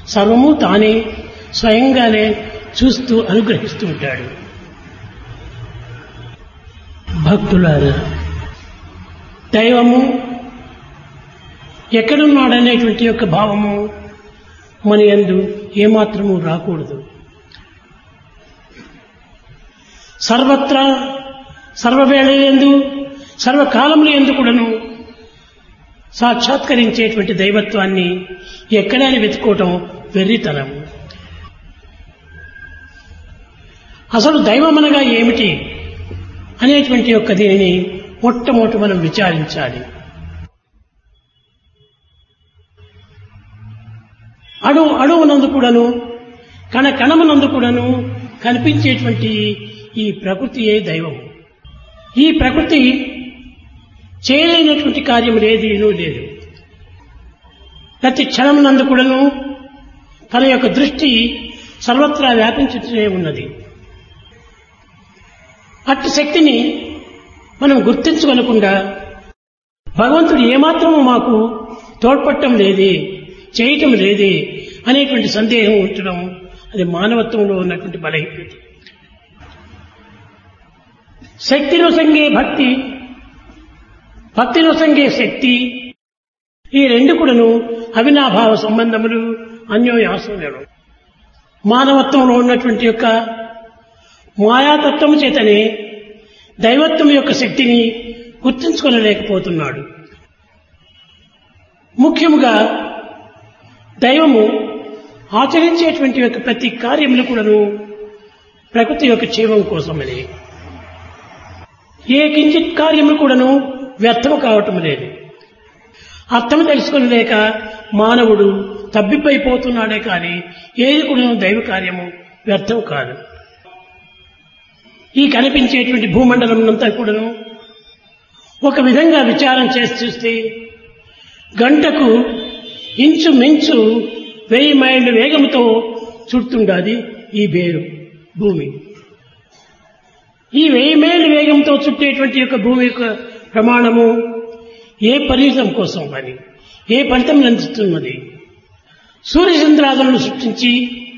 సర్వము తానే స్వయంగానే చూస్తూ అనుగ్రహిస్తూ ఉంటాడు. భక్తులారా, దైవము ఎక్కడున్నాడనేటువంటి యొక్క భావము మన యందు ఏమాత్రము రాకూడదు. సర్వత్రా సర్వవేళయందు సర్వకాలముల యందు కూడాను సాక్షాత్కరించేటువంటి దైవత్వాన్ని ఎక్కడైనా వెతుకోవటం వెర్రితనం. అసలు దైవమనగా ఏమిటి అనేటువంటి యొక్క దీనిని మొట్టమొదటి మనం విచారించాలి. అణువునందు కూడాను కణమునందు కూడాను కనిపించేటువంటి ఈ ప్రకృతియే దైవం. ఈ ప్రకృతి చేయలేనటువంటి కార్యం లేదు. ప్రతి క్షణమునందు కూడాను తన యొక్క దృష్టి సర్వత్రా వ్యాపించుతూనే ఉన్నది. అట్టి శక్తిని మనం గుర్తించుకోనకుండా భగవంతుడు ఏమాత్రము మాకు తోడ్పడటం లేదే, చేయటం లేదే అనేటువంటి సందేహం ఉంచడం అది మానవత్వంలో ఉన్నటువంటి బలహీనత. శక్తిలో సంగే భక్తి, భక్తిలో సంగే శక్తి, ఈ రెండు కూడాను అవినాభావ సంబంధములు, అన్యోన్యాశ్రయాలు. మానవత్వంలో ఉన్నటువంటి యొక్క మాయాతత్వము చేతనే దైవత్వం యొక్క శక్తిని గుర్తించుకోలేకపోతున్నాడు. ముఖ్యముగా దైవము ఆచరించేటువంటి యొక్క ప్రతి కార్యములు కూడాను ప్రకృతి యొక్క క్షేమం కోసమని. ఏ కించిత్ కార్యములు కూడాను వ్యర్థము కావటం లేదు. అర్థము తెలుసుకునలేక మానవుడు తబ్బిబ్బైపోతున్నాడే కానీ ఏది కూడా దైవ కార్యము వ్యర్థం కాదు. ఈ కనిపించేటువంటి భూమండలం అంతా కూడాను ఒక విధంగా విచారం చేసి చూస్తే గంటకు ఇంచుమించు 1000 మైళ్ళ వేగంతో చుడుతుండాది ఈ బేరు భూమి. ఈ 1000 మైళ్ళ వేగంతో చుట్టేటువంటి యొక్క భూమి యొక్క ప్రమాణము ఏ ఫలితం కోసం అని, ఏ ఫలితం అందిస్తున్నది? సూర్యచంద్రాదులను సృష్టించి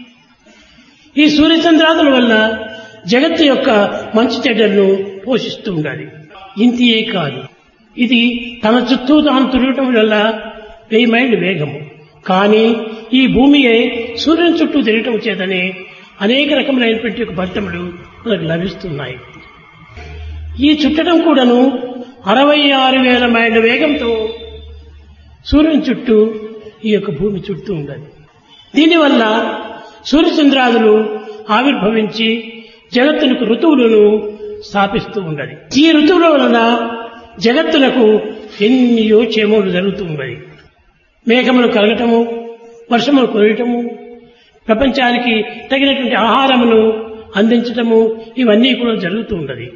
ఈ సూర్యచంద్రాదుల వల్ల జగత్తు యొక్క మంచి చెడ్డలను పోషిస్తూ ఉండాలి. ఇంతియే కాదు, ఇది తన చుట్టూ తాను తిరగటం వల్ల 1000 మైళ్ళ వేగము. కానీ ఈ భూమియే సూర్యుని చుట్టూ తిరగటం చేతనే అనేక రకములైనటువంటి ఫలితములు మనకు లభిస్తున్నాయి. ఈ చుట్టడం కూడాను 66,000 మైళ్ళ వేగంతో సూర్యుని చుట్టూ ఈ యొక్క భూమి చుట్టూ ఉండాలి. దీనివల్ల సూర్యచంద్రాదులు ఆవిర్భవించి జగత్తునకు ఋతువులను స్థాపిస్తూ ఉండాలి. ఈ ఋతువుల వలన జగత్తునకు ఎన్నో క్షేమములు జరుగుతూ ఉన్నాయి. మేఘములు కలగటము, వర్షములు కురయటము, ప్రపంచానికి తగినటువంటి ఆహారమును అందించటము, ఇవన్నీ కూడా జరుగుతూ ఉన్నది.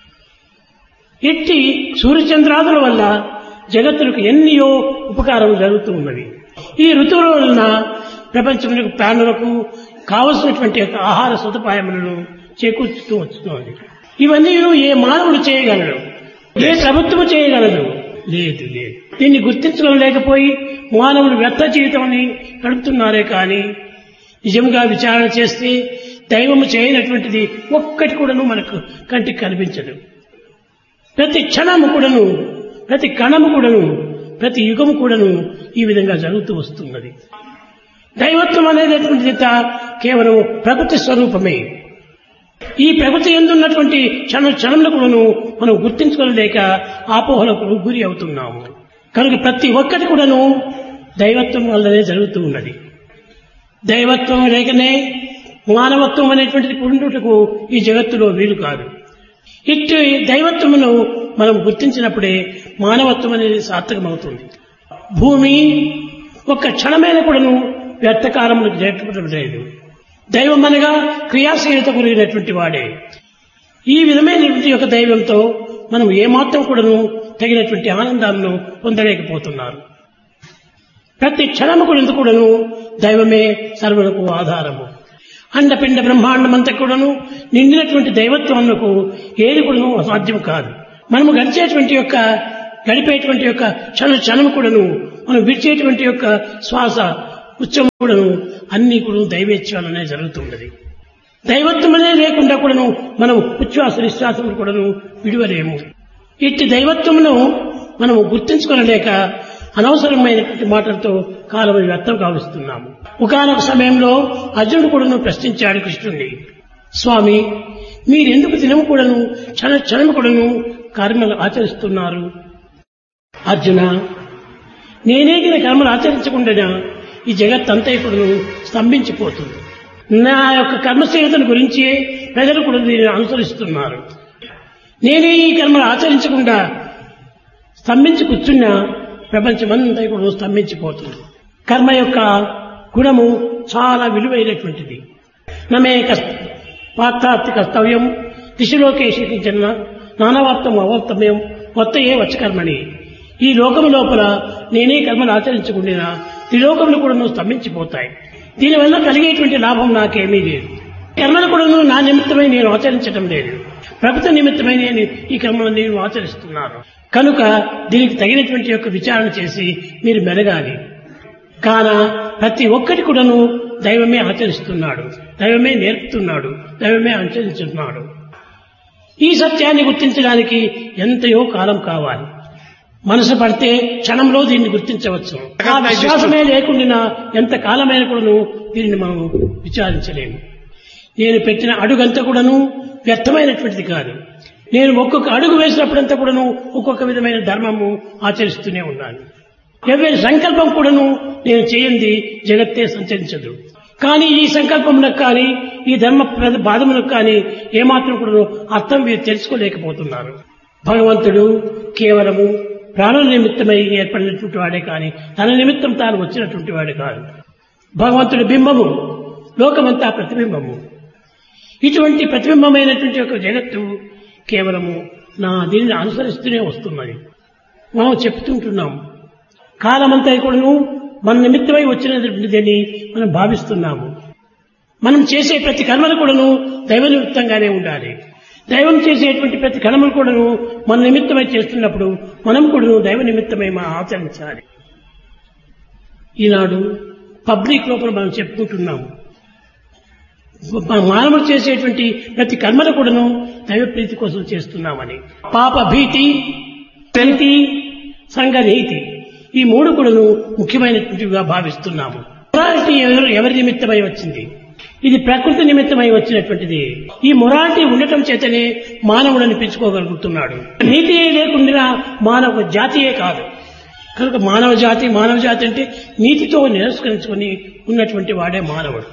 ఇట్టి సూర్యచంద్రాదుల వల్ల జగత్తులకు ఎన్నో ఉపకారములు జరుగుతూ ఉన్నవి. ఈ ఋతువుల వలన ప్రపంచంలో ప్రాణులకు కావలసినటువంటి ఆహార సదుపాయములను చేకూర్చుతూ వస్తున్నది. ఇవన్నీ ఏ మానవుడు చేయగలడు? ఏ ప్రభుత్వం చేయగలదు? లేదు. దీన్ని గుర్తించలేకపోయి మానవుడు వ్యర్థ జీవితాన్ని గడుపుతున్నారే కానీ నిజంగా విచారణ చేస్తే దైవము చేయనటువంటిది ఒక్కటి కూడాను మనకు కంటికి కనిపించదు. ప్రతి క్షణము కూడాను, ప్రతి కణము కూడాను, ప్రతి యుగము కూడాను ఈ విధంగా జరుగుతూ వస్తున్నది. దైవత్వం అనేటటువంటి కేవలం ప్రకృతి స్వరూపమే. ఈ ప్రకృతి ఎందున్నటువంటి క్షణంలో కూడాను మనం గుర్తించుకోలేక ఆపోహలకు గురి అవుతున్నాము. కనుక ప్రతి ఒక్కటి కూడాను దైవత్వం వల్లనే జరుగుతూ ఉన్నది. దైవత్వం లేకనే మానవత్వం అనేటువంటిది పుట్టుటకు ఈ జగత్తులో వీలు కాదు. ఇట్టి దైవత్వమును మనం గుర్తించినప్పుడే మానవత్వం అనేది సార్థకమవుతుంది. భూమి ఒక్క క్షణమైన కూడాను వ్యర్థకారములకు చేర్చడం లేదు. దైవం అనగా క్రియాశీలత కలిగినటువంటి వాడే. ఈ విధమైనటువంటి యొక్క దైవంతో మనం ఏమాత్రం కూడాను తగినటువంటి ఆనందాలను పొందలేకపోతున్నారు. ప్రతి క్షణము కూడాను దైవమే సర్వులకు ఆధారము. అండపిండ బ్రహ్మాండమంతా కూడాను నిండినటువంటి దైవత్వమునకు ఏది కూడాను అసాధ్యం కాదు. మనము గడిపేటువంటి యొక్క క్షణము కూడాను మనం విడిచేటువంటి యొక్క శ్వాస ఉత్సవం కూడాను అన్ని కూడా దైవేచ్ఛలనే జరుగుతుంటది. దైవత్వమనే లేకుండా కూడాను మనం ఉచ్ఛ్వాస నిశ్వాసములు కూడాను విడువలేము. ఇట్టి దైవత్వమును మనం గుర్తించుకొనలేక అనవసరమైనటువంటి మాటలతో కాలం వ్యర్థం కావిస్తున్నాము. ఒకానొక సమయంలో అర్జునుడు కూడాను ప్రశ్నించాడు కృష్ణుడిని, స్వామి మీరెందుకు దినము కూడాను క్షణము కూడాను కర్మలు ఆచరిస్తున్నారు? అర్జున, నేనేగిన కర్మలు ఆచరించకుండా ఈ జగత్తంతా ఇప్పుడు స్తంభించిపోతుంది. నా యొక్క కర్మశీలతను గురించి ప్రజలు కూడా దీనిని అనుసరిస్తున్నారు. నేనే ఈ కర్మలు ఆచరించకుండా స్తంభించి కూర్చున్న ప్రపంచమంతా కూడా స్తంభించిపోతుంది. కర్మ యొక్క గుణము చాలా విలువైనటువంటిది. నమే పార్థార్థి కర్తవ్యం దిశలోకేశి జన్మ నానవార్తం అవర్తమ్యం కొత్తయే వచ్చకర్మని. ఈ లోకము లోపల నేనే కర్మలు ఆచరించకుండా త్రిలోకములు కూడా స్తంభించిపోతాయి. దీనివల్ల కలిగేటువంటి లాభం నాకేమీ లేదు. కర్మలు కూడా నా నిమిత్తమై నేను ఆచరించడం లేదు, ప్రభుత్వ నిమిత్తమై నేను ఈ కర్మలను నేను ఆచరిస్తున్నాను. కనుక దీనికి తగినటువంటి యొక్క విచారణ చేసి మీరు మెరగాలి. కాన ప్రతి ఒక్కటి కూడాను దైవమే ఆచరిస్తున్నాడు, దైవమే నేర్పుతున్నాడు, దైవమే ఆచరిస్తున్నాడు. ఈ సత్యాన్ని గుర్తించడానికి ఎంతయో కాలం కావాలి. మనసు పడితే క్షణంలో దీన్ని గుర్తించవచ్చు. ఆ విశ్వాసమే లేకుండా ఎంత కాలమైన కూడాను దీనిని మనం విచారించలేము. నేను పెట్టిన అడుగంతా కూడాను వ్యర్థమైనటువంటిది కాదు. నేను ఒక్కొక్క అడుగు వేసినప్పుడంతా కూడాను ఒక్కొక్క విధమైన ధర్మము ఆచరిస్తూనే ఉన్నాను. ఎవరి సంకల్పం కూడాను నేను చేయండి జగత్తే సంచరించదు. కానీ ఈ సంకల్పములకు కానీ ఈ ధర్మ బాధములకు కానీ ఏమాత్రం కూడా అర్థం వీరు తెలుసుకోలేకపోతున్నారు. భగవంతుడు కేవలము ప్రాణుల నిమిత్తమై ఏర్పడినటువంటి వాడే కానీ తన నిమిత్తం తాను వచ్చినటువంటి వాడే కాదు. భగవంతుడి బింబము, లోకమంతా ప్రతిబింబము. ఇటువంటి ప్రతిబింబమైనటువంటి ఒక జగత్తు కేవలము నా దీనిని అనుసరిస్తూనే వస్తున్నది. మనం చెప్తుంటున్నాం, కాలమంతా కూడాను మన నిమిత్తమై వచ్చినటువంటిదని మనం భావిస్తున్నాము. మనం చేసే ప్రతి కర్మలు కూడాను దైవ నిమిత్తంగానే ఉండాలి. దైవం చేసేటువంటి ప్రతి కర్మలు కూడాను మన నిమిత్తమై చేస్తున్నప్పుడు మనం కూడాను దైవ నిమిత్తమై ఆచరించాలి. ఈనాడు పబ్లిక్ లోపల మనం చెప్పుకుంటున్నాము, మానవుడు చేసేటువంటి ప్రతి కర్మలు కూడాను దైవ ప్రీతి కోసం చేస్తున్నామని. పాప భీతి, ప్రీతి, సంఘనీతి ఈ మూడు కూడాను ముఖ్యమైనటువంటివిగా భావిస్తున్నాము. మొరాలిటీ ఎవరి నిమిత్తమై వచ్చింది? ఇది ప్రకృతి నిమిత్తమై వచ్చినటువంటిది. ఈ మొరాలిటీ ఉండటం చేతనే మానవుడు అనిపించుకోగలుగుతున్నాడు. నీతి లేకుండా మానవ జాతియే కాదు. కనుక మానవ జాతి అంటే నీతితో నిరస్కరించుకొని ఉన్నటువంటి వాడే మానవుడు.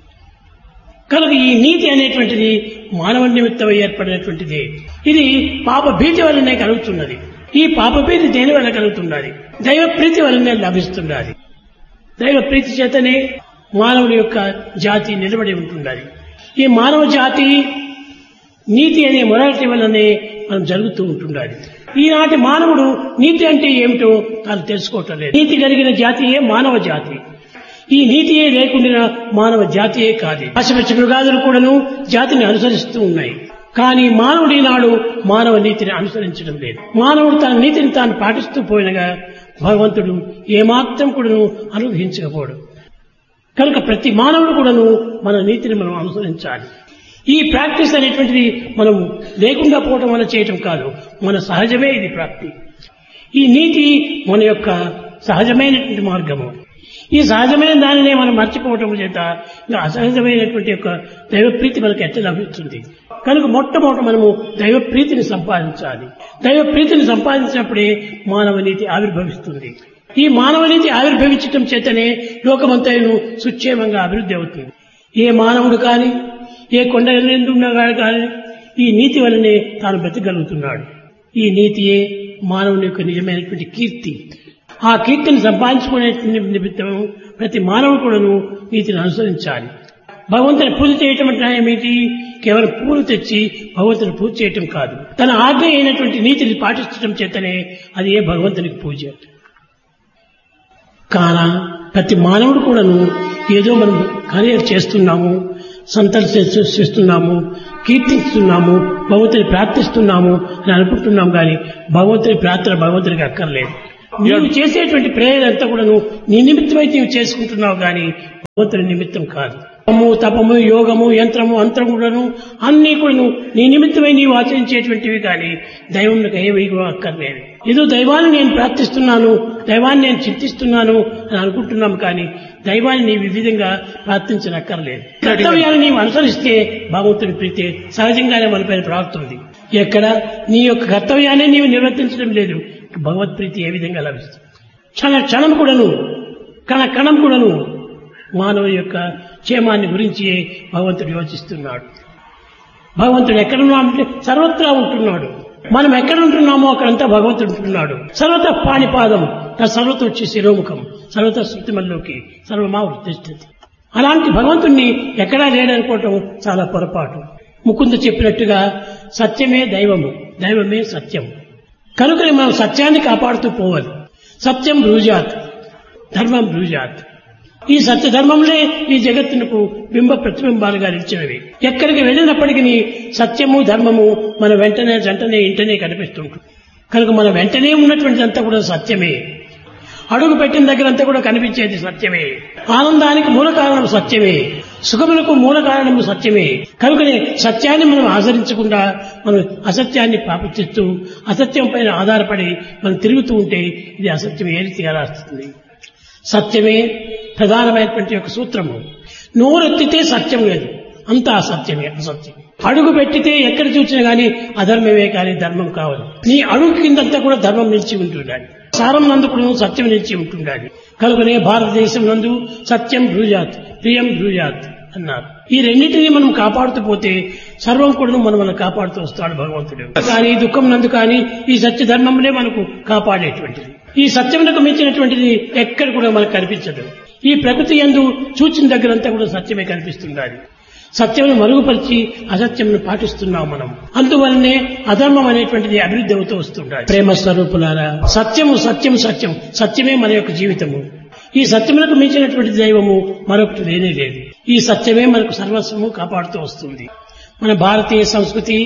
కనుక ఈ నీతి అనేటువంటిది మానవ నిమిత్తమై ఏర్పడినటువంటిది. ఇది పాప భీతి వల్లనే కలుగుతున్నది. ఈ పాప భీతి దేని వల్ల కలుగుతున్నది? దైవ ప్రీతి వల్లనే లభిస్తున్నది. దైవ ప్రీతి చేతనే మానవుడి యొక్క జాతి నిలబడి ఉంటున్నది. ఈ మానవ జాతి నీతి అనే మొరాలిటీ వల్లనే మనం జరుగుతూ ఉంటున్నది. ఈనాటి మానవుడు నీతి అంటే ఏమిటో తాను తెలుసుకోవటం లేదు. నీతి కలిగిన జాతియే మానవ జాతి. ఈ నీతియే లేకుండా మానవ జాతియే కాదు. పశుపక్షి మృగాదులు కూడాను జాతిని అనుసరిస్తూ ఉన్నాయి. కానీ మానవుడు ఈనాడు మానవ నీతిని అనుసరించడం లేదు. మానవుడు తన నీతిని తాను పాటిస్తూ పోయినగా భగవంతుడు ఏమాత్రం కూడాను అనుగ్రహించకపోడు. కనుక ప్రతి మానవుడు కూడాను మన నీతిని మనం అనుసరించాలి. ఈ ప్రాక్టీస్ అనేటువంటిది మనం లేకుండా పోవటం వల్ల చేయటం కాదు, మన సహజమే ఇది ప్రాప్తి. ఈ నీతి మన యొక్క సహజమైనటువంటి మార్గము. ఈ సహజమైన దానినే మనం మర్చిపోవటం చేత అసహజమైనటువంటి యొక్క దైవప్రీతి మనకు ఎట్లా లభిస్తుంది? కనుక మొట్టమొదట మనము దైవప్రీతిని సంపాదించాలి. దైవప్రీతిని సంపాదించినప్పుడే మానవ నీతి ఆవిర్భవిస్తుంది. ఈ మానవ నీతి ఆవిర్భవించటం చేతనే లోకమంతయును సుక్షేమంగా అభివృద్ధి అవుతుంది. ఏ మానవుడు కానీ ఏ కొండ ఉన్నవాడు కానీ ఈ నీతి వల్లనే తాను బ్రతకగలుగుతున్నాడు. ఈ నీతియే మానవుని యొక్క నిజమైనటువంటి కీర్తి. ఆ కీర్తిని సంపాదించుకునే నిమిత్తం ప్రతి మానవుడు కూడాను నీతిని అనుసరించాలి. భగవంతుని పూజ చేయటం అంటే ఏమిటి? కేవలం పూలు తెచ్చి భగవంతుని పూజ చేయటం కాదు, తన ఆజ్ఞ అయినటువంటి నీతిని పాటించడం చేతనే అది ఏ భగవంతునికి పూజ. కాన ప్రతి మానవుడు కూడాను ఏదో మనం కార్యం చేస్తున్నాము, సంతరిస్తున్నాము, కీర్తిస్తున్నాము, భగవంతుని ప్రార్థిస్తున్నాము అని అనుకుంటున్నాం. కానీ భగవంతుని ప్రార్థన భగవంతునికి అక్కర్లేదు. నీవు చేసేటువంటి ప్రేయర్ అంతా కూడా నీ నిమిత్తమై నీవు చేసుకుంటున్నావు కానీ భగవంతుని నిమిత్తం కాదు. తపము యోగము యంత్రము అంతరం కూడాను అన్ని కూడా నీ నిమిత్తమై నీవు ఆచరించేటువంటివి కానీ దైవంకి ఏవి కూడా అక్కర్లేదు. ఏదో దైవాన్ని నేను ప్రార్థిస్తున్నాను, దైవాన్ని నేను చింతిస్తున్నాను అని అనుకుంటున్నాం కానీ దైవాన్ని నీవు ఈ విధంగా ప్రార్థించనక్కర్లేదు. కర్తవ్యాన్ని నీవు అనుసరిస్తే భగవంతుని ప్రీతి సహజంగానే మనపైన ప్రాప్తుంది. ఎక్కడ నీ యొక్క కర్తవ్యాన్ని నీవు నిర్వర్తించడం లేదు, భగవత్ ప్రీతి ఏ విధంగా లభిస్తుంది? క్షణం కూడాను కణం కూడాను మానవ యొక్క క్షేమాన్ని గురించి భగవంతుడు యోచిస్తున్నాడు. భగవంతుడు ఎక్కడున్నాడంటే సర్వత్రా ఉంటున్నాడు. మనం ఎక్కడ ఉంటున్నామో అక్కడంతా భగవంతుడు ఉంటున్నాడు. సర్వత పాణిపాదం సర్వత వచ్చి శిరోముఖం సర్వత శృతిమల్లోకి సర్వమా వృత్తిష్ఠతి. అలాంటి భగవంతుణ్ణి ఎక్కడా లేడనుకోవటం చాలా పొరపాటు. ముకుంద చెప్పినట్టుగా సత్యమే దైవము, దైవమే సత్యం. కనుకనే మనం సత్యాన్ని కాపాడుతూ పోవాలి. సత్యం బ్రూజాత్, ధర్మం బ్రూజాత్. ఈ సత్య ధర్మంలే ఈ జగత్తునకు బింబ ప్రతిబింబాలుగా నిలిచినవి. ఎక్కడికి వెళ్ళినప్పటికీ సత్యము ధర్మము మన జంటనే ఇంటనే కనిపిస్తుంటుంది. కనుక మన వెంటనే ఉన్నటువంటిదంతా కూడా సత్యమే. అడుగు పెట్టిన దగ్గర అంతా కూడా కనిపించేది సత్యమే. ఆనందానికి మూల కారణం సత్యమే, సుఖములకు మూల కారణము సత్యమే. కనుకనే సత్యాన్ని మనం ఆచరించకుండా మనం అసత్యాన్ని పాపించేస్తూ అసత్యం పైన ఆధారపడి మనం తిరుగుతూ ఉంటే ఇది అసత్యం ఏ రీతిగా రాస్తుంది. సత్యమే ప్రధానమైనటువంటి ఒక సూత్రము. నోరెత్తితే సత్యం లేదు, అంతా అసత్యమే. అసత్యం అడుగు పెట్టితే ఎక్కడ చూసినా గానీ అధర్మమే కానీ ధర్మం కావాలి. నీ అడుగు కిందంతా కూడా ధర్మం నిలిచి ఉంటుండాలి, సారం నందు కూడా సత్యం నిలిచి ఉంటుండాలి. కనుకనే భారతదేశం నందు సత్యం బ్రూజాత్, ప్రియం బ్రూజాత్ అన్నారు. ఈ రెండింటినీ మనం కాపాడుతూ పోతే సర్వం కూడా మనం కాపాడుతూ వస్తాడు భగవంతుడు. కానీ దుఃఖం నందు కానీ ఈ సత్య ధర్మంలో మనకు కాపాడేటువంటిది. ఈ సత్యమునకు మించినటువంటిది ఎక్కడ కూడా మనకు కనిపించదు. ఈ ప్రకృతి యందు చూచిన దగ్గరంతా కూడా సత్యమే కనిపిస్తుండాలి. సత్యమును మరుగుపరిచి అసత్యమును పాటిస్తున్నాం మనం. అందువల్లనే అధర్మం అనేటువంటిది అభివృద్ధి అవుతూ వస్తుండాలి. ప్రేమ స్వరూపులారా, సత్యము సత్యం సత్యం సత్యమే మన యొక్క జీవితము. ఈ సత్యమునకు మించినటువంటి దైవము మరొకటి లేనే లేదు. ఈ సత్యమే మనకు సర్వస్వము కాపాడుతూ వస్తుంది. మన భారతీయ సంస్కృతి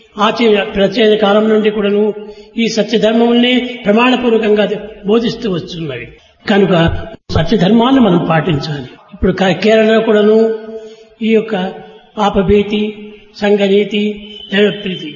ప్రాచీన కాలం నుండి కూడాను ఈ సత్యధర్మముల్ని ప్రమాణపూర్వకంగా బోధిస్తూ వస్తున్నవి. కనుక సత్యధర్మాన్ని మనం పాటించాలి. ఇప్పుడు కేరళలో కూడాను ఈ యొక్క పాపభీతి, సంఘనీతి, దైవప్రీతి,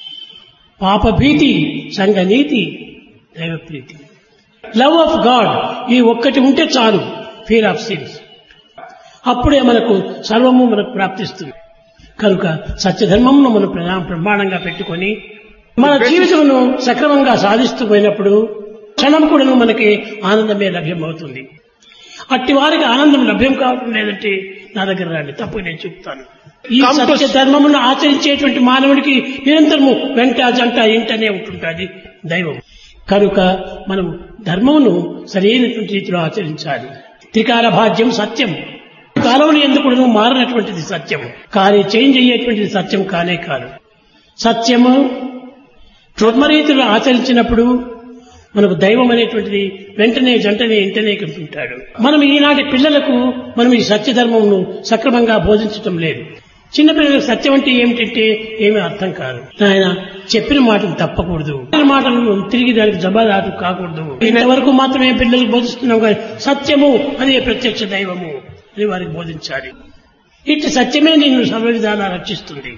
పాపభీతి, సంఘనీతి, దైవప్రీతి, లవ్ ఆఫ్ గాడ్, ఈ ఒక్కటి ఉంటే చాలు. ఫియర్ ఆఫ్ సిన్స్, అప్పుడే మనకు సర్వము మనకు ప్రాప్తిస్తుంది. కనుక సత్యధర్మమును మనం ప్రమాణంగా పెట్టుకొని మన జీవితమును సక్రమంగా సాధిస్తూ పోయినప్పుడు క్షణం కూడా మనకి ఆనందమే లభ్యమవుతుంది. అట్టి వారికి ఆనందం లభ్యం కావడం లేదంటే నా దగ్గర రండి, తప్పు నేను చెప్తాను. ఈ సత్య ధర్మమును ఆచరించేటువంటి మానవుడికి నిరంతరము వెంట జంట ఇంటనే ఉంటుంటుంది దైవం. కనుక మనం ధర్మమును సరైనటువంటి రీతిలో ఆచరించాలి. త్రికాల భాగ్యం సత్యం. కాలంలో ఎందుకు మారినటువంటిది సత్యము, కానీ చేంజ్ అయ్యేటువంటిది సత్యం కానే కాదు. సత్యము ధర్మరీతిలో ఆచరించినప్పుడు మనకు దైవం అనేటువంటిది వెంటనే జంటనే ఇంటనే కనిపించాడు. మనం ఈనాటి పిల్లలకు మనం ఈ సత్యధర్మమును సక్రమంగా బోధించటం లేదు. చిన్నపిల్లలకు సత్యం అంటే ఏమిటంటే ఏమీ అర్థం కాదు. ఆయన చెప్పిన మాటలు తప్పకూడదు, మాటలు తిరిగి దానికి జవాబు కాకూడదు. ఇంతవరకు మాత్రమే పిల్లలకు బోధిస్తున్నాం కానీ సత్యము అదే ప్రత్యక్ష దైవము అని వారికి బోధించాలి. ఇట్టి సత్యమే నిన్ను సర్వవిధాలా రక్షిస్తుంది.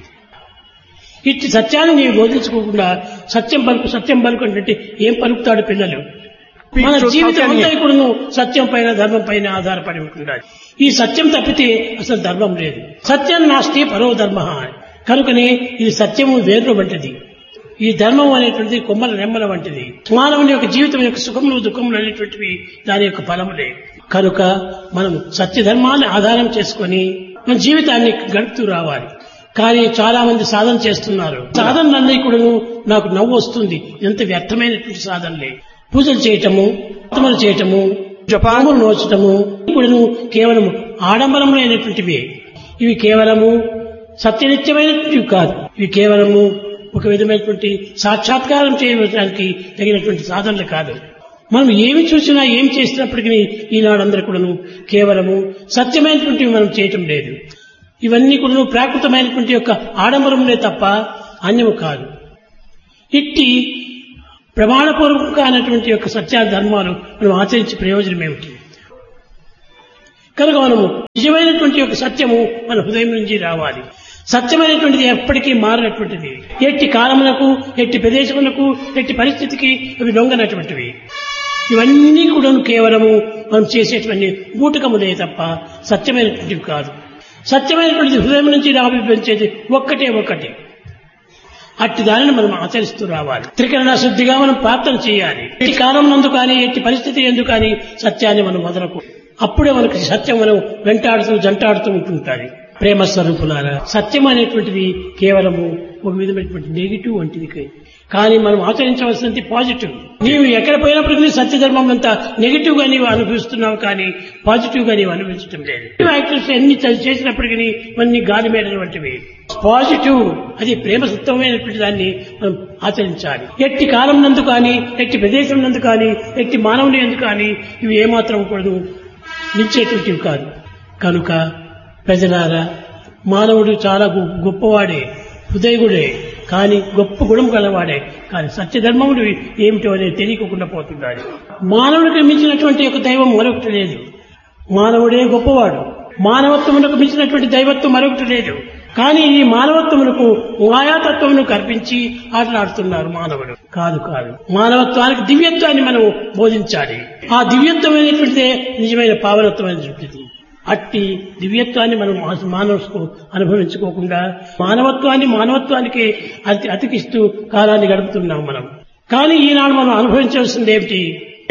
ఇట్టి సత్యాన్ని నీవు బోధించుకోకుండా సత్యం పలుకు అంటే ఏం పలుకుతాడు పిల్లలు? మన జీవితం అంతా ఇప్పుడు సత్యం పైన ధర్మం పైన ఆధారపడి ఉంటుండాలి. ఈ సత్యం తప్పితే అసలు ధర్మం లేదు. సత్యం నాస్తి పరో ధర్మ. కనుకనే ఇది సత్యము వేరు వంటిది, ఈ ధర్మం అనేటువంటిది కొమ్మల రెమ్మల వంటిది. మానవుని యొక్క జీవితం యొక్క సుఖములు దుఃఖములు అనేటువంటివి దాని యొక్క ఫలములే. కనుక మనం సత్యధర్మాన్ని ఆధారం చేసుకొని మన జీవితాన్ని గడుపుతూ రావాలి. కానీ చాలా మంది సాధన చేస్తున్నారు. సాధనలన్నీ కూడా నాకు నవ్వు వస్తుంది, ఎంత వ్యర్థమైనటువంటి సాధనలే. పూజలు చేయటము, వ్రతములు చేయటము, జపములు నోచటము కూడా కేవలం ఆడంబరములైనటువంటివి. ఇవి కేవలము సత్యనిత్యమైనటువంటివి కాదు. ఇవి కేవలము ఒక విధమైనటువంటి సాక్షాత్కారం చేయడానికి తగినటువంటి సాధనలు కాదు. మనం ఏమి చూసినా ఏం చేసినప్పటికీ ఈనాడందరూ కూడాను కేవలము సత్యమైనటువంటివి మనం చేయటం లేదు. ఇవన్నీ కూడా ప్రాకృతమైనటువంటి యొక్క ఆడంబరములే తప్ప అన్యము కాదు. ఇట్టి ప్రమాణపూర్వకంగా అయినటువంటి యొక్క సత్య ధర్మాలు మనం ఆచరించి ప్రయోజనం ఏమిటి? కనుక మనము నిజమైనటువంటి యొక్క సత్యము మన హృదయం నుంచి రావాలి. సత్యమైనటువంటిది ఎప్పటికీ మారినటువంటిది. ఎట్టి కాలములకు, ఎట్టి ప్రదేశములకు, ఎట్టి పరిస్థితికి అవి లొంగనటువంటివి. ఇవన్నీ కూడా కేవలము మనం చేసేటువంటి బూటకములే తప్ప సత్యమైనటువంటివి కాదు. సత్యమైనటువంటిది హృదయం నుంచి ఆవిర్భవించేది ఒక్కటే. అట్టి దానిని మనం ఆచరిస్తూ రావాలి. త్రికరణ శుద్ధిగా మనం ప్రార్థన చేయాలి. ఎట్టి కాలం నందు కానీ, ఎట్టి పరిస్థితి ఎందు కానీ సత్యాన్ని మనం వదలకు. అప్పుడే మనకి సత్యం మనం వెంటాడుతూ జంటాడుతూ ఉంటుంటుంది. ప్రేమ స్వరూపులారా, సత్యం అనేటువంటిది కేవలము ఒక విధమైనటువంటి నెగిటివ్ వంటిది. కానీ మనం ఆచరించవలసినది పాజిటివ్. నీవు ఎక్కడ పోయినప్పటికీ సత్యధర్మం అంతా నెగిటివ్ గా నీవు అనుభవిస్తున్నావు, కానీ పాజిటివ్ గా నీవు అనుభవించడం లేదు. యాక్టివిటీస్ ఎన్ని చేసినప్పటికీ ఇవన్నీ గాలి మేడల వంటివి. పాజిటివ్ అది ప్రేమ సత్వమైనటువంటి దాన్ని మనం ఆచరించాలి. ఎట్టి కాలం నందు కానీ, ఎట్టి ప్రదేశం నందు కానీ, ఎట్టి మానవుని యందు కానీ ఇవి ఏమాత్రం కూడదు నిలిచేటువంటివి కాదు. కనుక ప్రజలారా, మానవుడు చాలా గొప్పవాడే, హృదయగుడే, కానీ గొప్ప గుణం కలవాడే, కానీ సత్యధర్మముడు ఏమిటో అనేది తెలియకుండా పోతున్నాడు. మానవుడికి మించినటువంటి ఒక దైవం మరొకటి లేదు. మానవుడే గొప్పవాడు. మానవత్వమునకు మించినటువంటి దైవత్వం మరొకటి లేదు. కానీ ఈ మానవత్వమునకు మాయాతత్వమును కల్పించి ఆటలాడుతున్నారు మానవుడు. కాదు. మానవత్వానికి దివ్యత్వాన్ని మనం బోధించాలి. ఆ దివ్యత్వం అనేటువంటిదే నిజమైన పావనత్వమైనటువంటిది. అట్టి దివ్యత్వాన్ని మనం మానవకు అనుభవించుకోకుండా మానవత్వానికి అతికిస్తూ కాలాన్ని గడుపుతున్నాం మనం. కానీ ఈనాడు మనం అనుభవించవలసింది ఏమిటి?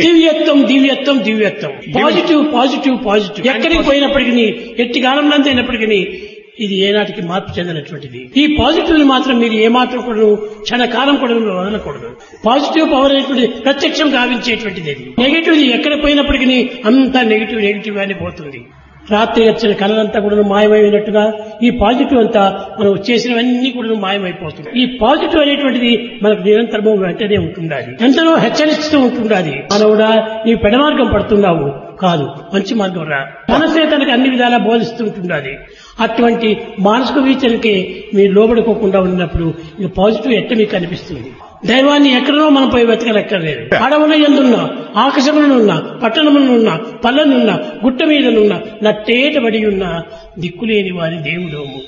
దివ్యత్వం. పాజిటివ్. ఎక్కడికి పోయినప్పటికీ, ఎట్టి కాలం నందు అయినప్పటికీ ఇది ఏనాటికి మార్పు చెందినటువంటిది. ఈ పాజిటివ్ ని మాత్రం మీరు ఏమాత్రం కూడా క్షణకాలం కూడా వదలకూడదు. పాజిటివ్ పవర్ అనేటువంటి ప్రత్యక్షం గావించేటువంటిది. నెగిటివ్ ఎక్కడ పోయినప్పటికీ అంతా నెగిటివ్ గానే పోతుంది. రాత్రి వచ్చిన కళలంతా కూడా మాయమైనట్టుగా ఈ పాజిటివ్ అంతా మనం చేసినవన్నీ కూడా మాయమైపోతుంది. ఈ పాజిటివ్ అనేటువంటిది మనకు నిరంతరము వెంటనే ఉంటుండాలి, ఎంతనో హెచ్చరిస్తూ ఉంటుండాలి. మనవుడా, నీ పెడమార్గం పడుతున్నావు, కాదు మంచి మార్గం రా. మనసే తనకు అన్ని విధాలా బోధిస్తూ ఉంటుండాలి. అటువంటి మానసిక వీచనకి మీరు లోబడుకోకుండా ఉన్నప్పుడు ఇక పాజిటివ్ ఎట్ట మీకు కనిపిస్తుంది? దైవాన్ని ఎక్కడనో మనం పోయి వెతకలెక్కర్లేదు. అడవుల ఎందున్నా, ఆకాశములనున్నా, పట్టణములనున్నా, పల్లెనున్నా, గుట్ట మీదనున్నా, నట్టేటబడి ఉన్న దిక్కులేని వారి దేవుడోము.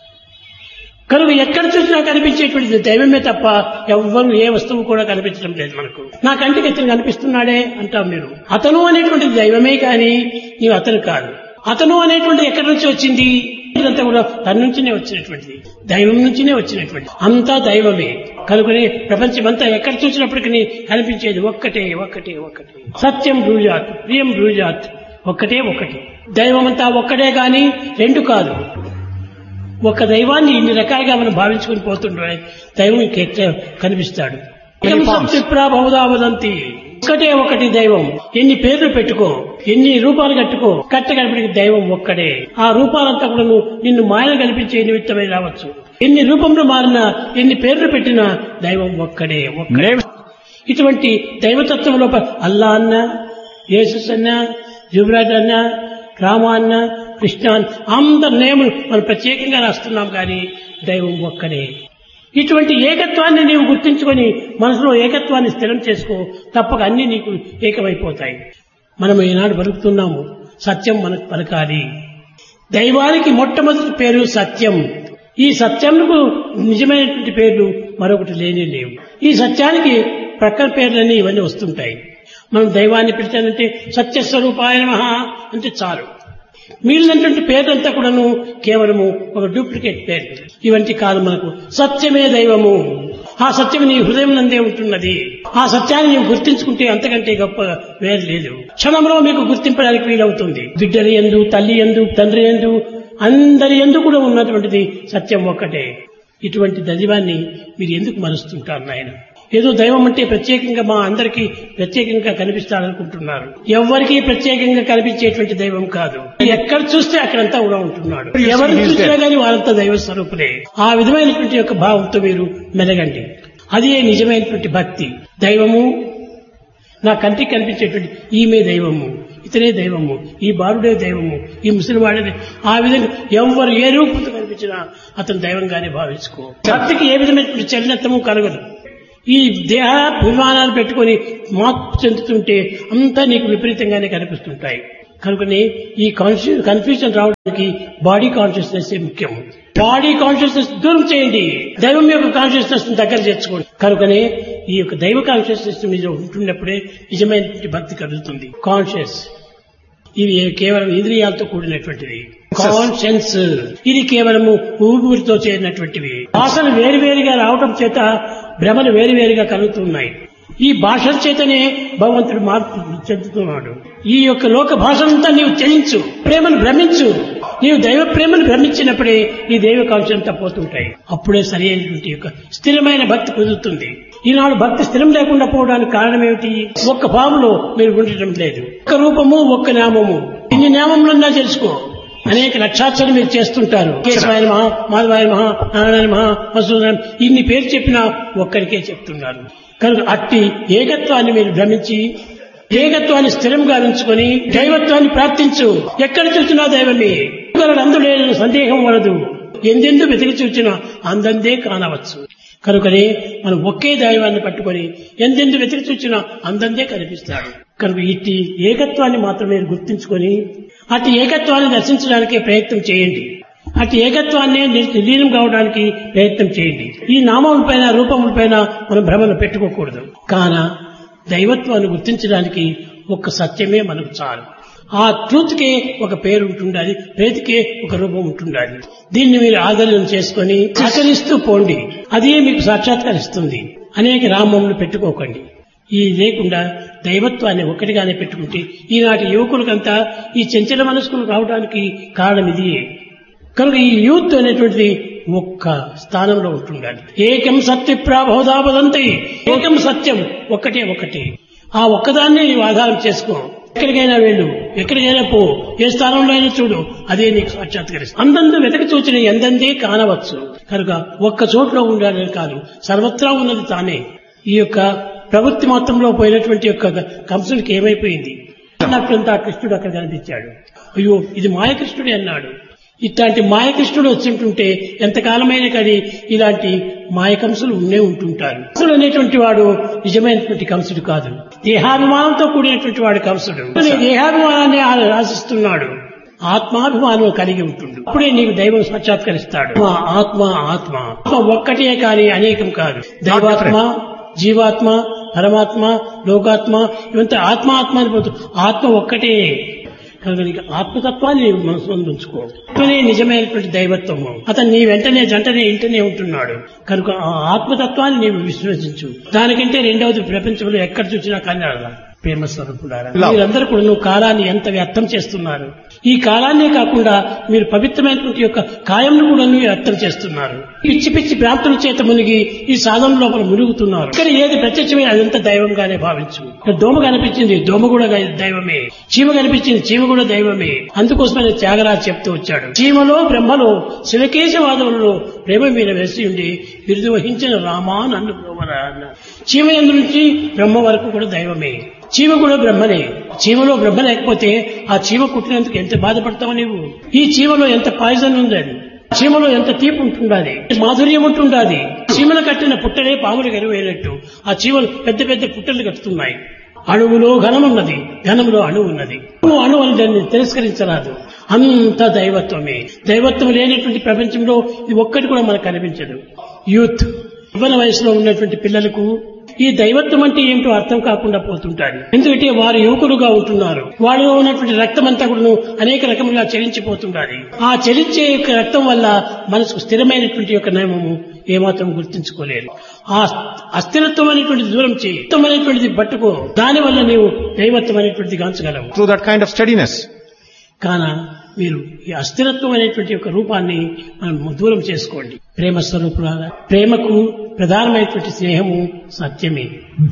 కనుక ఎక్కడ చూసినా కనిపించేటువంటి దైవమే తప్ప ఎవ్వరు ఏ వస్తువు కూడా కనిపించడం లేదు మనకు. నా కంటికి ఇతను కనిపిస్తున్నాడే అంటాం మీరు. అతను అనేటువంటి దైవమే కానీ నీవు అతను కాదు. అతను అనేటువంటి ఎక్కడి నుంచి వచ్చింది? ఇదంతా కూడా తన నుంచినే వచ్చినటువంటిది, దైవం నుంచినే వచ్చినటువంటి అంతా దైవమే. కనుకనే ప్రపంచమంతా ఎక్కడ చూసినప్పటికీ కనిపించేది ఒక్కటే. సత్యం బ్రూజాత్, ప్రియం బ్రూజాత్, ఒక్కటే. దైవం అంతా ఒక్కడే గాని రెండు కాదు. ఒక దైవాన్ని ఇన్ని రకాలుగా మనం భావించుకుని పోతుండే దైవం కనిపిస్తాడు. బహుదావదంతి, ఒకటి దైవం. ఎన్ని పేర్లు పెట్టుకో, ఎన్ని రూపాలు కట్టగలిపి దైవం ఒక్కడే. ఆ రూపాలంతా కూడా నిన్ను మాయను కల్పించే నిమిత్తమై రావచ్చు. ఎన్ని రూపంలో మారినా, ఎన్ని పేర్లు పెట్టినా దైవం ఒక్కడే. ఇటువంటి దైవతత్వం లోపల అల్లా అన్న, యేసుస్ అన్న, జుబ్రాజ్ అన్న, రామ అన్న, కృష్ణ అందరి నేములు మనం ప్రత్యేకంగా రాస్తున్నాం, కానీ దైవం ఒక్కడే. ఇటువంటి ఏకత్వాన్ని నీవు గుర్తించుకొని మనసులో ఏకత్వాన్ని స్థిరం చేసుకో, తప్పక అన్ని నీకు ఏకమైపోతాయి. మనం ఈనాడు పలుకుతున్నాము, సత్యం మనకు పలకాలి. దైవానికి మొట్టమొదటి పేరు సత్యం. ఈ సత్యంకు నిజమైనటువంటి పేర్లు మరొకటి లేవు. ఈ సత్యానికి ప్రక్కన పేర్లన్నీ ఇవన్నీ వస్తుంటాయి. మనం దైవాన్ని పిలిచానంటే సత్యస్వరూపాయ నమః అంటే చాలు. మిగిలినటువంటి పేర్లంతా కూడాను కేవలము ఒక డూప్లికేట్ పేరు. ఇవంటి కాదు, మనకు సత్యమే దైవము. ఆ సత్యం నీ హృదయం నందే ఉంటున్నది. ఆ సత్యాన్ని నీవు గుర్తించుకుంటే అంతకంటే గొప్ప వేరు లేదు. క్షణంలో మీకు గుర్తింపడానికి వీలవుతుంది. బిడ్డల యందు, తల్లి యందు, తండ్రి యందు, అందరి యందు కూడా ఉన్నటువంటిది సత్యం ఒక్కటే. ఇటువంటి దైవాన్ని మీరు ఎందుకు మరుస్తుంటారు నాయన? ఏదో దైవం అంటే ప్రత్యేకంగా మా అందరికీ ప్రత్యేకంగా కనిపిస్తాడనుకుంటున్నారు. ఎవరికి ప్రత్యేకంగా కనిపించేటువంటి దైవం కాదు. ఎక్కడ చూస్తే అక్కడంతా కూడా ఉంటున్నాడు. ఎవరిని చూసినా గానీ వారంతా దైవ స్వరూపులే. ఆ విధమైనటువంటి యొక్క భావంతో మీరు మెలగండి. అదే నిజమైనటువంటి భక్తి. దైవము నా కంటికి కనిపించేటువంటి ఈమె దైవము, ఇతనే దైవము, ఈ బాలుడే దైవము, ఈ ముసలివాడే. ఆ విధంగా ఎవరు ఏ రూపంతో కనిపించినా అతను దైవంగానే భావించుకో. భక్తికి ఏ విధమైనటువంటి చలనత్వము కలగదు. ఈ దేహాభిమానాలు పెట్టుకొని మార్పు చెందుతుంటే అంతా నీకు విపరీతంగానే కనిపిస్తుంటాయి. కనుకనే ఈ కన్ఫ్యూజన్ రావడానికి బాడీ కాన్షియస్నెస్ ముఖ్యం. బాడీ కాన్షియస్నెస్ దూరం చేయండి, దైవం యొక్క కాన్షియస్నెస్ దగ్గర చేర్చుకోండి. కనుకనే ఈ యొక్క దైవ కాన్షియస్నెస్ మీద ఉంటున్నప్పుడే నిజమైన భక్తి కలుగుతుంది. కాన్షియస్ ఇది కేవలం ఇంద్రియాలతో కూడినటువంటిది. కాన్షియన్స్ ఇది కేవలము ఊపిరితో చేరినటువంటివి. భాషలు వేరువేరుగా రావటం చేత భ్రమలు వేరువేరుగా కలుగుతున్నాయి. ఈ భాషల చేతనే భగవంతుడు మార్పు చెందుతున్నాడు. ఈ యొక్క లోక భాషలంతా నీవు త్యజించు, ప్రేమను భ్రమించు. నీవు దైవ ప్రేమను భ్రమించినప్పుడే ఈ దైవ కాంక్షలంతా పోతుంటాయి. అప్పుడే సరి అయినటువంటి యొక్క స్థిరమైన భక్తి కుదురుతుంది. ఈనాడు భక్తి స్థిరం లేకుండా పోవడానికి కారణం ఏమిటి? ఒక్క భావంలో మీరు ఉండటం లేదు. ఒక్క రూపము, ఒక్క నామము. ఇన్ని నామములన్నా తెలుసుకో. అనేక లక్షాక్షలు మీరు చేస్తుంటారు. కేశవాయ నమః, మాధవాయ నమః, నారాయణ మహా, మసూదనం ఇన్ని పేరు చెప్పినా ఒక్కరికే చెప్తున్నారు. కనుక అట్టి ఏకత్వాన్ని మీరు భ్రమించి ఏకత్వాన్ని స్థిరంగా ఉంచుకొని దైవత్వాన్ని ప్రార్థించు. ఎక్కడ చూసినా దైవమే. అందులేని సందేహం వలదు. ఎందెందు వెతికి చూచినా అందందే కానవచ్చు. కనుకనే మనం ఒకే దైవాన్ని పట్టుకొని ఎందెందు వెతికి చూచినా అందందే కనిపిస్తాడు. కనుక ఇట్టి ఏకత్వాన్ని మాత్రం మీరు గుర్తించుకొని అట్టి ఏకత్వాన్ని దర్శించడానికి ప్రయత్నం చేయండి. అట్టి ఏకత్వాన్ని లీనం కావడానికి ప్రయత్నం చేయండి. ఈ నామములపైన రూపములపైన మనం భ్రమను పెట్టుకోకూడదు. కాన దైవత్వాన్ని గుర్తించడానికి ఒక్క సత్యమే మనకు చాలు. ఆ ట్రూత్కే ఒక పేరు ఉంటుండాలి, ప్రేతికే ఒక రూపం ఉంటుండాలి. దీన్ని మీరు ఆదరణ చేసుకొని ఆచరిస్తూ పోండి. అదే మీకు సాక్షాత్కరిస్తుంది. అనేక నామములు పెట్టుకోకండి. ఈ లేకుండా దైవత్వాన్ని ఒక్కటిగానే పెట్టుకుంటే ఈనాటి యువకులకంతా ఈ చంచల మనస్కులు కావడానికి కారణం ఇది. కనుక ఈ యూత్ అనేటువంటిది ఒక్క స్థానంలో ఉంటుండాలి. ఏకం సత్య ప్రాబోధాపదంతి. ఏకం సత్యం, ఒక్కటే ఒకటి. ఆ ఒక్కదాన్నే నీవు ఆధారం చేసుకో. ఎక్కడికైనా వెళ్ళు, ఎక్కడికైనా పో, ఏ స్థానంలో అయినా చూడు, అదే నీకు సాక్షాత్కరిస్తుంది. అందందు వెతక చూచిన ఎందందే కానవచ్చు. కనుక ఒక్క చోట్లో ఉండాలని కాదు, సర్వత్రా ఉన్నది తానే. ఈ యొక్క ప్రవృత్తి మొత్తంలో పోయినటువంటి యొక్క కంసుడికి ఏమైపోయింది? అన్నట్లంతా కృష్ణుడు అక్కడ కనిపించాడు. అయ్యో ఇది మాయకృష్ణుడే అన్నాడు. ఇట్లాంటి మాయకృష్ణుడు వచ్చింటుంటే ఎంతకాలమైన కానీ ఇలాంటి మాయకంసులు ఉండే ఉంటుంటారు. కంసుడు అనేటువంటి వాడు నిజమైనటువంటి కంసుడు కాదు, దేహాభిమానంతో కూడినటువంటి వాడు కంసుడు. దేహాభిమానాన్ని ఆశిస్తున్నాడు, ఆత్మాభిమానం కలిగి ఉంటుంది. అప్పుడే నీకు దైవం సాక్షాత్కరిస్తాడు. ఆత్మ ఆత్మ ఒక్కటే కానీ అనేకం కాదు. దైవాత్మ, జీవాత్మ, పరమాత్మ, లోకాత్మ ఇవంతా ఆత్మ ఆత్మ అని పోతు. ఆత్మ ఒక్కటే. కనుక ఆత్మతత్వాన్ని మనసులో ఉంచుకో. నిజమైనటువంటి దైవత్వము అతను నీ వెంటనే జంటనే ఇంటనే ఉంటున్నాడు. కనుక ఆ ఆత్మతత్వాన్ని నీవు విశ్వసించు. దానికంటే రెండవది ప్రపంచంలో ఎక్కడ చూసినా కన్నడ ప్రేమ స్వరూపుడారా. మీరందరూ కూడా నువ్వు కాలాన్ని ఎంత వ్యర్థం చేస్తున్నారు. ఈ కాలాన్నే కాకుండా మీరు పవిత్రమైనటువంటి యొక్క కాయంను కూడా వ్యర్థం చేస్తున్నారు. పిచ్చి పిచ్చి ప్రాంతుల చేత మునిగి ఈ సాధన లోపల మునుగుతున్నారు. ఇక్కడ ఏది ప్రత్యక్షమే అదంతా దైవంగానే భావించు. దోమ కనిపించింది, దోమ కూడా దైవమే. చీమ కనిపించింది, చీమ కూడా దైవమే. అందుకోసమే త్యాగరాజు చెప్తూ వచ్చాడు, చీమలో బ్రహ్మలో శివకేశవాదములలో ప్రేమ మీద వేసి ఉండి బిరుదు వహించిన రామా నన్ను బ్రహ్మరా అన్నారు. చీమ ఎందు నుంచి బ్రహ్మ వరకు కూడా దైవమే. చీమ కూడా బ్రహ్మనే. చీమలో బ్రహ్మ లేకపోతే ఆ చీమ కుట్టినందుకు ఎంత బాధపడతావు నీవు? ఈ చీమలో ఎంత పాయిజన్ ఉందని, చీమలో ఎంత తీపి ఉంటుండాలి, మాధుర్యం ఉంటుండాలి. చీమలు కట్టిన పుట్టలే పాములు గెలువేనట్టు ఆ చీమలు పెద్ద పెద్ద పుట్టలు కట్టుతున్నాయి. అణువులో ఘనమున్నది, ఘనంలో అణువు ఉన్నది. అణువు అని దాన్ని తిరస్కరించరాదు. అంత దైవత్వమే. దైవత్వం లేనటువంటి ప్రపంచంలో ఇది ఒక్కటి కూడా మనకు కనిపించదు. యూత్ యవ్వన వయసులో ఉన్నటువంటి పిల్లలకు ఈ దైవత్వం అంటే ఏమిటో అర్థం కాకుండా పోతుంటారు. ఎందుకంటే వారు యువకులుగా ఉంటున్నారు. వాళ్ళలో ఉన్నటువంటి రక్తం అంతా కూడా అనేక రకములుగా చలించిపోతుండాలి. ఆ చలించే యొక్క రక్తం వల్ల మనసుకు స్థిరమైనటువంటి యొక్క నియమము ఏమాత్రం గుర్తించుకోలేరు. ఆ అస్థిరత్వం అనేటువంటిది దూరం చేయి, అనేటువంటిది పట్టుకో. దానివల్ల నీవు దైవత్వం అనేటువంటిది గాంచగలవు. Through that kind of steadiness. కాన మీరు ఈ అస్థిరత్వం అనేటువంటి యొక్క రూపాన్ని మనం దూరం చేసుకోండి. ప్రేమ స్వరూపులాగా ప్రేమకు ప్రధానమైనటువంటి స్నేహము సత్యమే.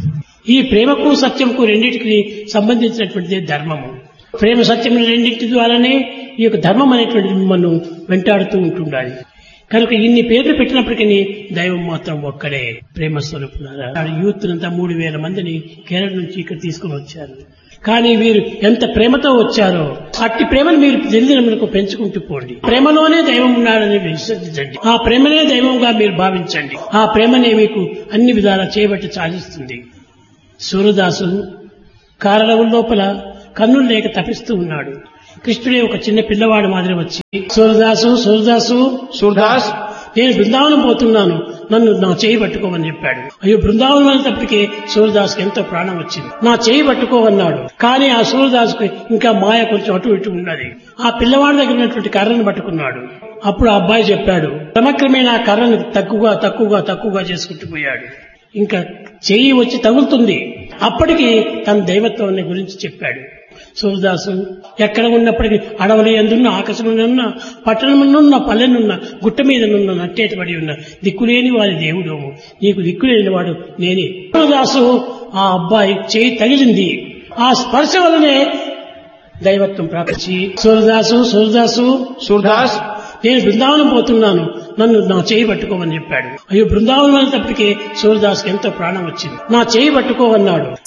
ఈ ప్రేమకు సత్యముకు రెండింటికి సంబంధించినటువంటిది ధర్మము. ప్రేమ సత్యం రెండింటి ద్వారానే ఈ యొక్క ధర్మం అనేటువంటిది మిమ్మల్ని వెంటాడుతూ ఉంటుండాలి. కనుక ఇన్ని పేర్లు పెట్టినప్పటికీ దైవం మాత్రం ఒక్కడే. ప్రేమ స్వరూపులారా యూత్ అంతా 3000 మందిని కేరళ నుంచి ఇక్కడ తీసుకుని వచ్చారు. కానీ వీరు ఎంత ప్రేమతో వచ్చారో అట్టి ప్రేమను మీరు దినదినములకు పెంచుకుంటూ పోండి. ప్రేమలోనే దైవం ఉన్నాడని విశ్వసించండి. ఆ ప్రేమనే దైవంగా మీరు భావించండి. ఆ ప్రేమనే మీకు అన్ని విధాలా చేయబట్టి సాధిస్తుంది. సూరదాసు కారడవుల లోపల కన్నులు లేక తపిస్తూ ఉన్నాడు. కృష్ణుడే ఒక చిన్న పిల్లవాడు మాదిరి వచ్చి, సూరదాసు సూరదాసు సూరదాస్ నేను బృందావనం పోతున్నాను, నన్ను నా చేయి పట్టుకోమని చెప్పాడు. అయ్యో, బృందావనం వెళ్ళేటప్పటికీ సూరదాసుకి ఎంతో ప్రాణం వచ్చింది. నా చేయి పట్టుకోమన్నాడు. కానీ ఆ సూరదాసుకు ఇంకా మాయ కొంచెం అటు ఇటు ఉన్నది. ఆ పిల్లవాడి దగ్గర ఉన్నటువంటి కర్రను పట్టుకున్నాడు. అప్పుడు ఆ అబ్బాయి చెప్పాడు. క్రమక్రమేణా ఆ కర్రను తక్కువగా చేసుకుంటూ పోయాడు. ఇంకా చెయ్యి వచ్చి తగులుతుంది. అప్పటికి తన దైవత్వాన్ని గురించి చెప్పాడు. సూరదాసు ఎక్కడ ఉన్నప్పటికీ అడవుల యందున్న, ఆకాశమునున్న, పట్టణమునున్న, పల్లెనున్న, గుట్ట మీదనున్న, నట్టేటబడి ఉన్న దిక్కులేని వారి దేవుడోము, నీకు దిక్కులేని వాడు నేనే. సూరదాసు ఆ అబ్బాయి చేయి తగిలింది. ఆ స్పర్శ వలనే దైవత్వం ప్రాప్తి. సూరదాసు సూరదాసు సూరదాస్ నేను బృందావనం పోతున్నాను, నన్ను నా చేయి పట్టుకోమని చెప్పాడు. అయ్యో, బృందావనం వెళ్ళేటప్పటికీ సూరదాసుకి ఎంతో ప్రాణం వచ్చింది. నా చేయి పట్టుకోమన్నాడు.